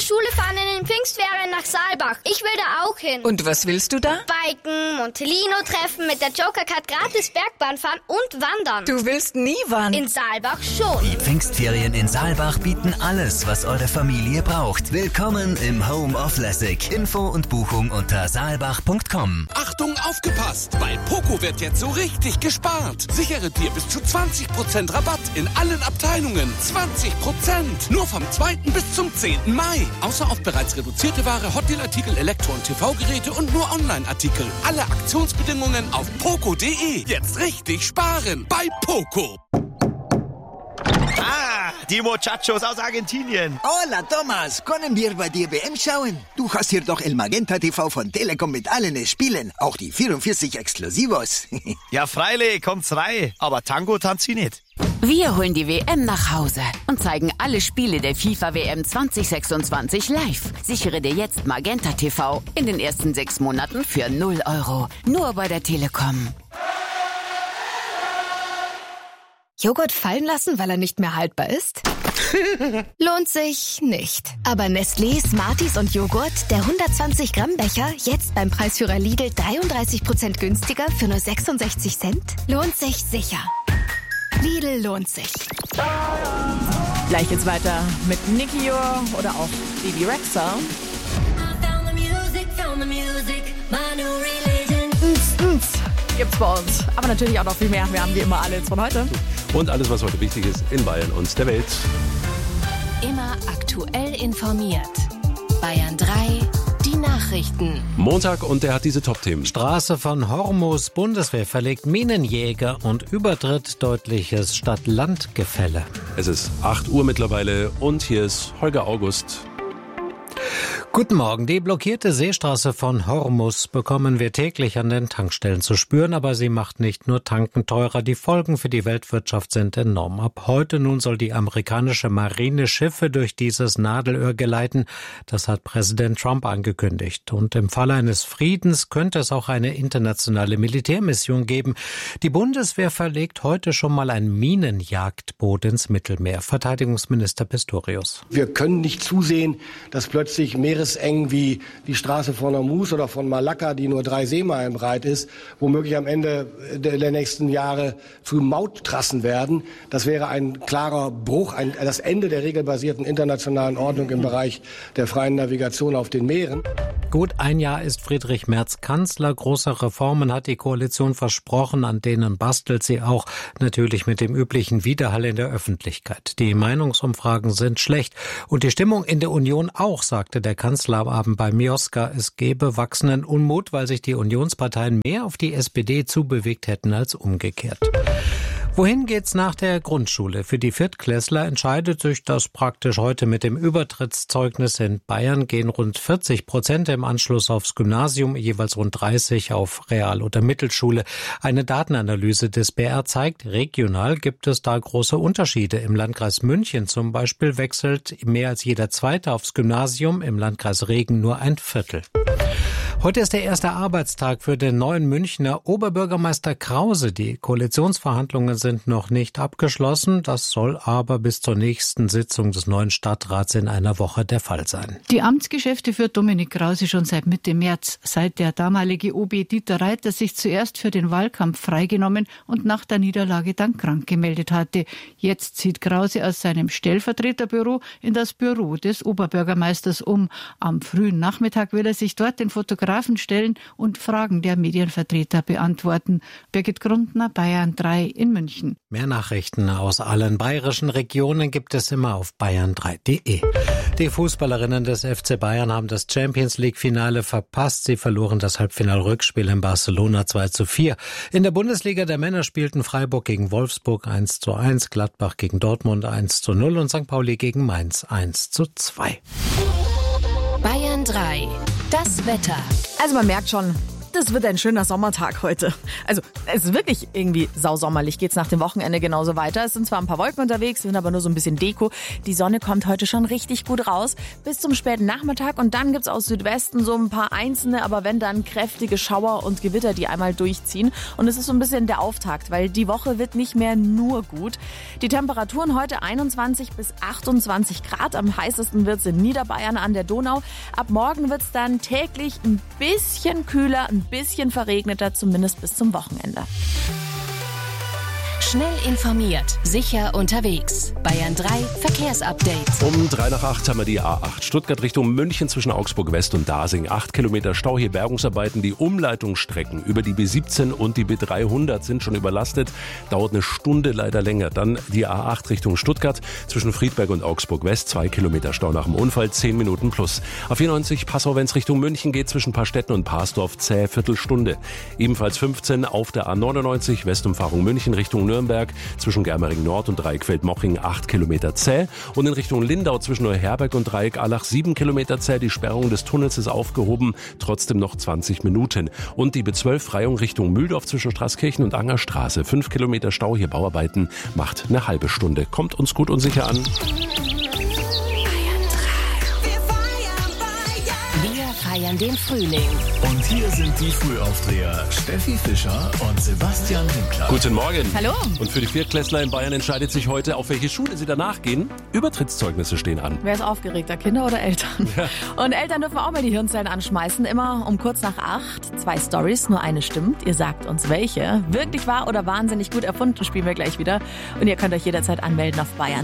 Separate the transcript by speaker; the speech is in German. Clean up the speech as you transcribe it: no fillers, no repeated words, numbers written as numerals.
Speaker 1: Schule fahren in den Pfingstferien nach Saalbach. Ich will da auch hin.
Speaker 2: Und was willst du da?
Speaker 1: Biken, Montelino treffen, mit der Joker-Card gratis Bergbahn fahren und wandern.
Speaker 2: Du willst nie wandern.
Speaker 1: In Saalbach schon.
Speaker 3: Die Pfingstferien in Saalbach bieten alles, was eure Familie braucht. Willkommen im Home of Lessig. Info und Buchung unter saalbach.com.
Speaker 4: Achtung, aufgepasst! Bei Poco wird jetzt so richtig gespart. Sichere dir bis zu 20% Rabatt in allen Abteilungen. 20%! Nur vom 2. bis zum 10. Mai. Außer auf bereits reduzierte Ware, Hotdeal-Artikel, Elektro- und TV-Geräte und nur Online-Artikel. Alle Aktionsbedingungen auf poco.de. Jetzt richtig sparen bei Poco.
Speaker 5: Die Muchachos aus Argentinien.
Speaker 6: Hola, Thomas. Können wir bei dir WM schauen? Du hast hier doch El Magenta TV von Telekom mit allen Spielen. Auch die 44 Exklusivos.
Speaker 5: Ja, freilich, kommt's rein. Aber Tango tanzt sie nicht.
Speaker 7: Wir holen die WM nach Hause und zeigen alle Spiele der FIFA-WM 2026 live. Sichere dir jetzt Magenta TV in den ersten 6 Monaten für 0 €. Nur bei der Telekom.
Speaker 8: Joghurt fallen lassen, weil er nicht mehr haltbar ist? Lohnt sich nicht. Aber Nestlé, Smarties und Joghurt, der 120 Gramm Becher, jetzt beim Preisführer Lidl 33% günstiger für nur 66 Cent? Lohnt sich sicher. Lidl lohnt sich.
Speaker 9: Gleich geht's weiter mit Nicky oder auch Bibi Rexha. Gibt's bei uns. Aber natürlich auch noch viel mehr. Wir haben wie immer alles von heute.
Speaker 10: Und alles, was heute wichtig ist in Bayern und der Welt.
Speaker 11: Immer aktuell informiert. Bayern 3, die Nachrichten.
Speaker 10: Montag und der hat diese Top-Themen.
Speaker 12: Straße von Hormus, Bundeswehr verlegt Minenjäger und übertritt deutliches Stadt-Land-Gefälle.
Speaker 10: Es ist 8 Uhr mittlerweile und hier ist Holger August.
Speaker 12: Guten Morgen. Die blockierte Seestraße von Hormus bekommen wir täglich an den Tankstellen zu spüren, aber sie macht nicht nur Tanken teurer. Die Folgen für die Weltwirtschaft sind enorm. Ab heute nun soll die amerikanische Marine Schiffe durch dieses Nadelöhr geleiten. Das hat Präsident Trump angekündigt. Und im Falle eines Friedens könnte es auch eine internationale Militärmission geben. Die Bundeswehr verlegt heute schon mal ein Minenjagdboot ins Mittelmeer. Verteidigungsminister Pistorius.
Speaker 13: Wir können nicht zusehen, dass plötzlich mehrere eng wie die Straße von Hormuz oder von Malakka, die nur 3 Seemeilen breit ist, womöglich am Ende der nächsten Jahre zu Mauttrassen werden. Das wäre ein klarer Bruch, das Ende der regelbasierten internationalen Ordnung im Bereich der freien Navigation auf den Meeren.
Speaker 12: Gut ein Jahr ist Friedrich Merz Kanzler. Große Reformen hat die Koalition versprochen, an denen bastelt sie auch, natürlich mit dem üblichen Widerhall in der Öffentlichkeit. Die Meinungsumfragen sind schlecht und die Stimmung in der Union auch, sagte der Kanzler am Abend bei Mioska. Es gebe wachsenden Unmut, weil sich die Unionsparteien mehr auf die SPD zubewegt hätten als umgekehrt. Wohin geht's nach der Grundschule? Für die Viertklässler entscheidet sich das praktisch heute mit dem Übertrittszeugnis. In Bayern gehen rund 40% im Anschluss aufs Gymnasium, jeweils rund 30% auf Real- oder Mittelschule. Eine Datenanalyse des BR zeigt, regional gibt es da große Unterschiede. Im Landkreis München zum Beispiel wechselt mehr als jeder Zweite aufs Gymnasium, im Landkreis Regen nur ein Viertel. Heute ist der erste Arbeitstag für den neuen Münchner Oberbürgermeister Krause. Die Koalitionsverhandlungen sind noch nicht abgeschlossen. Das soll aber bis zur nächsten Sitzung des neuen Stadtrats in einer Woche der Fall sein.
Speaker 14: Die Amtsgeschäfte führt Dominik Krause schon seit Mitte März, seit der damalige OB Dieter Reiter sich zuerst für den Wahlkampf freigenommen und nach der Niederlage dann krank gemeldet hatte. Jetzt zieht Krause aus seinem Stellvertreterbüro in das Büro des Oberbürgermeisters um. Am frühen Nachmittag will er sich dort den Fotografen stellen und Fragen der Medienvertreter beantworten. Birgit Grundner, Bayern 3 in München.
Speaker 12: Mehr Nachrichten aus allen bayerischen Regionen gibt es immer auf bayern3.de. Die Fußballerinnen des FC Bayern haben das Champions-League-Finale verpasst. Sie verloren das Halbfinal-Rückspiel in Barcelona 2:4. In der Bundesliga der Männer spielten Freiburg gegen Wolfsburg 1:1, Gladbach gegen Dortmund 1:0 und St. Pauli gegen Mainz 1:2.
Speaker 11: Bayern 3, das Wetter.
Speaker 9: Also man merkt schon, Das wird ein schöner Sommertag heute. Also es ist wirklich irgendwie sausommerlich, geht's nach dem Wochenende genauso weiter. Es sind zwar ein paar Wolken unterwegs, sind aber nur so ein bisschen Deko. Die Sonne kommt heute schon richtig gut raus bis zum späten Nachmittag und dann gibt's aus Südwesten so ein paar einzelne, aber wenn dann kräftige Schauer und Gewitter, die einmal durchziehen. Und es ist so ein bisschen der Auftakt, weil die Woche wird nicht mehr nur gut. Die Temperaturen heute 21 bis 28 Grad. Am heißesten wird's in Niederbayern an der Donau. Ab morgen wird's dann täglich ein bisschen kühler, ein bisschen verregneter, zumindest bis zum Wochenende.
Speaker 11: Schnell informiert, sicher unterwegs. Bayern 3 Verkehrsupdate.
Speaker 10: Um 7:03 haben wir die A8 Stuttgart Richtung München zwischen Augsburg West und Dasing. 8 Kilometer Stau, hier Bergungsarbeiten. Die Umleitungsstrecken über die B17 und die B300 sind schon überlastet. Dauert eine Stunde leider länger. Dann die A8 Richtung Stuttgart zwischen Friedberg und Augsburg West. 2 Kilometer Stau nach dem Unfall, 10 Minuten plus. A94 Passau, wenn es Richtung München geht, zwischen Paarstetten und Parsdorf, zäh Viertelstunde. Ebenfalls 15 auf der A99 Westumfahrung München Richtung Nürnberg zwischen Germering Nord und Dreieck-Feldmoching 8 Kilometer zäh und in Richtung Lindau zwischen Neuherberg und Dreieck-Allach 7 Kilometer zäh. Die Sperrung des Tunnels ist aufgehoben, trotzdem noch 20 Minuten. Und die B12-Freihung Richtung Mühldorf zwischen Straßkirchen und Angerstraße 5 Kilometer Stau, hier Bauarbeiten, macht eine halbe Stunde. Kommt uns gut und sicher an.
Speaker 11: Wir feiern den Frühling.
Speaker 3: Und hier sind die Frühaufdreher Steffi Fischer und Sebastian Winkler.
Speaker 10: Guten Morgen.
Speaker 9: Hallo.
Speaker 10: Und für die Viertklässler in Bayern entscheidet sich heute, auf welche Schule sie danach gehen. Übertrittszeugnisse stehen an.
Speaker 9: Wer ist aufgeregter, Kinder oder Eltern? Ja. Und Eltern dürfen auch mal die Hirnzellen anschmeißen. Immer um kurz nach 8. 2 Storys, nur eine stimmt. Ihr sagt uns welche. Wirklich wahr oder wahnsinnig gut erfunden, spielen wir gleich wieder. Und ihr könnt euch jederzeit anmelden auf Bayern.